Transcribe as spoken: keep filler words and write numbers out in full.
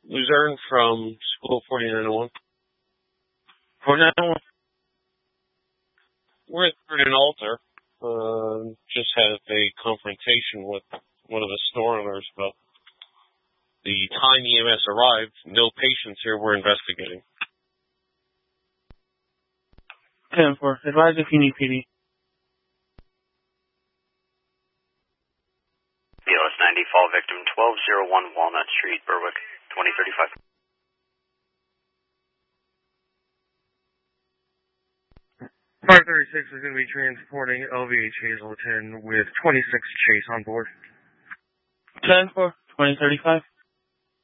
Luzerne from School forty-nine oh one. forty-nine oh one. We're at an altar. Uh, just had a confrontation with one of the store owners about the time E M S arrived. No patients here. We're investigating. ten four. Advise if you need P D. B L S ninety, fall victim, twelve oh one Walnut Street, Berwick, twenty thirty-five. five thirty-six is going to be transporting L V H Hazleton with twenty-six Chase on board. ten four, twenty thirty-five.